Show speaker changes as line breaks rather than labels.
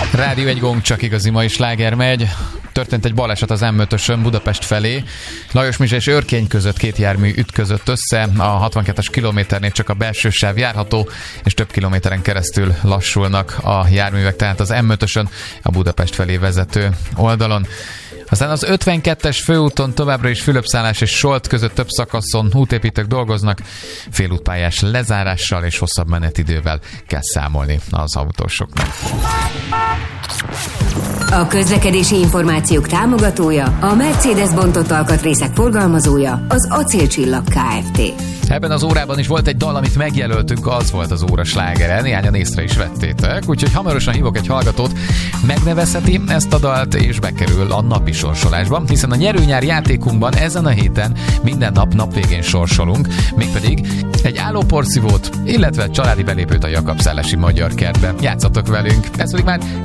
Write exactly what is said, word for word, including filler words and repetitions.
Rádió egy gong, csak igazi mai sláger megy. Történt egy baleset az em ötösön Budapest felé. Lajosmizse és Örkény között két jármű ütközött össze. A hatvankettes kilométernél csak a belső sáv járható, és több kilométeren keresztül lassulnak a járművek, tehát az em ötösön a Budapest felé vezető oldalon. Aztán az ötvenkettes főúton továbbra is Fülöpszállás és Solt között több szakaszon útépítők dolgoznak, félútpályás lezárással és hosszabb menetidővel kell számolni az autósoknak.
A közlekedési információk támogatója, a Mercedes bontott alkatrészek forgalmazója, az Acélcsillag Kft.
Ebben az órában is volt egy dal, amit megjelöltünk, az volt az óra slágere, néhányan észre is vettétek, úgyhogy hamarosan hívok egy hallgatót, megnevezheti ezt a dalt, és bekerül a napi sorsolásba, hiszen a nyerőnyár játékunkban ezen a héten minden nap napvégén sorsolunk, mégpedig egy állóporszívót, illetve családi belépőt a Jakab-Szálasi Magyar Kertbe. Játszatok velünk, ez pedig már